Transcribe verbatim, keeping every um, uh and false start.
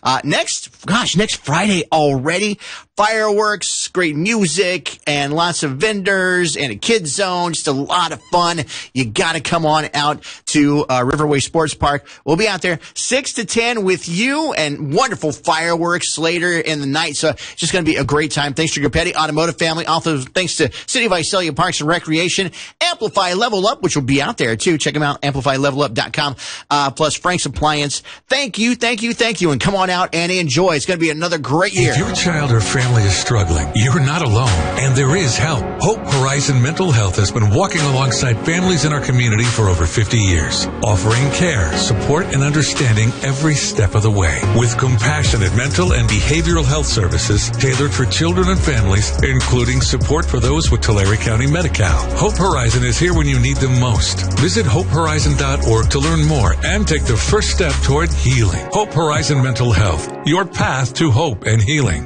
Uh, next, gosh, next Friday already. Fireworks, great music, and lots of vendors, and a kids zone. Just a lot of fun. You got to come on out to uh, Riverway Sports Park. We'll be out there six to ten with you, and wonderful fireworks later in the night. So it's just going to be a great time. Thanks to your Petty Automotive family. Also, thanks to City of Visalia Parks and Recreation. Amplify Level Up, which will be out there too. Check them out, amplify level up dot com. Uh, plus Frank's Appliance. Thank you, thank you, thank you, and come on out and enjoy. It's going to be another great year. If your child or family is struggling, you're not alone, and there is help. Hope Horizon Mental Health has been walking alongside families in our community for over fifty years, offering care, support, and understanding every step of the way. With compassionate mental and behavioral health services tailored for children and families, including support for those with Tulare County Medi-Cal. Hope Horizon is here when you need them most. Visit hope horizon dot org to learn more and take the first step toward healing. Hope Horizon Mental Health, your path to hope and healing.